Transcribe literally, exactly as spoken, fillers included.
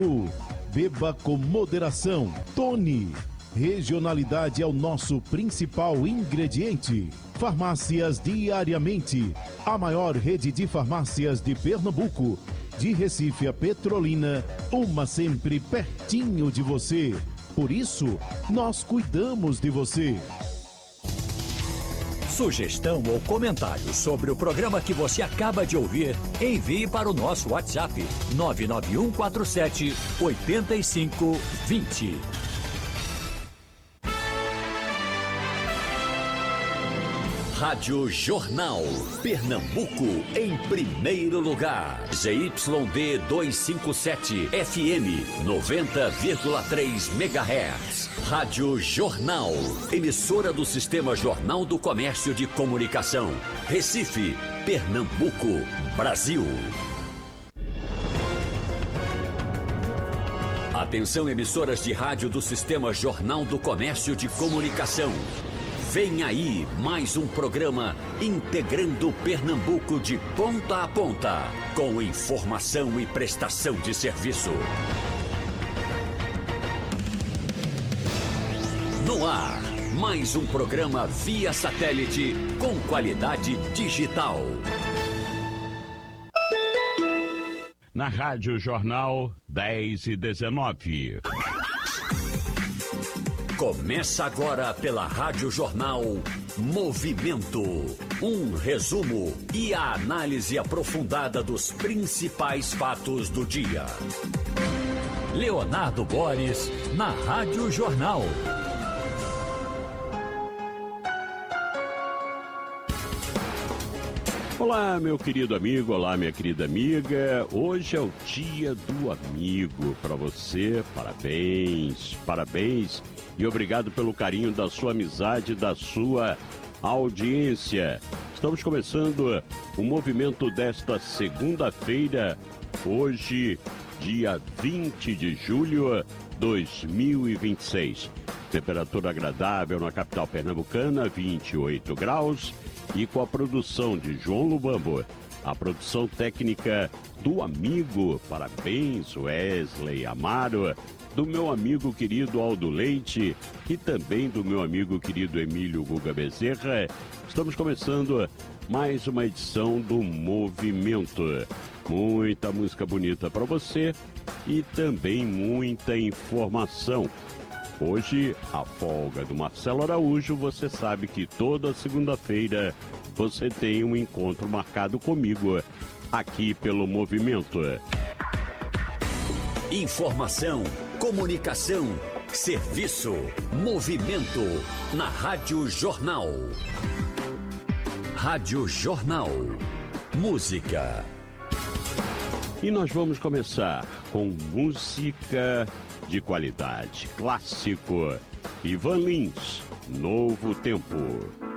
Beba com moderação. Tony. Regionalidade é o nosso principal ingrediente. Farmácias Diariamente. A maior rede de farmácias de Pernambuco. De Recife a Petrolina, uma sempre pertinho de você. Por isso, nós cuidamos de você. Sugestão ou comentário sobre o programa que você acaba de ouvir, envie para o nosso WhatsApp nove nove um quatro sete oito cinco dois zero. Rádio Jornal, Pernambuco, em primeiro lugar. Z Y D duzentos e cinquenta e sete, F M, noventa vírgula três megahertz. Rádio Jornal, emissora do Sistema Jornal do Comércio de Comunicação. Recife, Pernambuco, Brasil. Atenção, emissoras de rádio do Sistema Jornal do Comércio de Comunicação. Vem aí mais um programa integrando Pernambuco de ponta a ponta, com informação e prestação de serviço. No ar, mais um programa via satélite com qualidade digital. Na Rádio Jornal dez e dezenove. Começa agora pela Rádio Jornal Movimento. Um resumo e a análise aprofundada dos principais fatos do dia. Leonardo Boris, na Rádio Jornal. Olá, meu querido amigo, olá, minha querida amiga. Hoje é o dia do amigo. Para você, parabéns, parabéns. E obrigado pelo carinho da sua amizade, da sua audiência. Estamos começando o movimento desta segunda-feira, hoje, dia vinte de julho de dois mil e vinte e seis. Temperatura agradável na capital pernambucana, vinte e oito graus, e com a produção de João Lubambo, a produção técnica do amigo, parabéns, Wesley Amaro, do meu amigo querido Aldo Leite e também do meu amigo querido Emílio Guga Bezerra. Estamos começando mais uma edição do Movimento. Muita música bonita para você e também muita informação. Hoje, a folga do Marcelo Araújo, você sabe que toda segunda-feira você tem um encontro marcado comigo aqui pelo Movimento. Informação, comunicação, serviço, movimento na Rádio Jornal. Rádio Jornal. Música. E nós vamos começar com música de qualidade, clássico. Ivan Lins, Novo Tempo.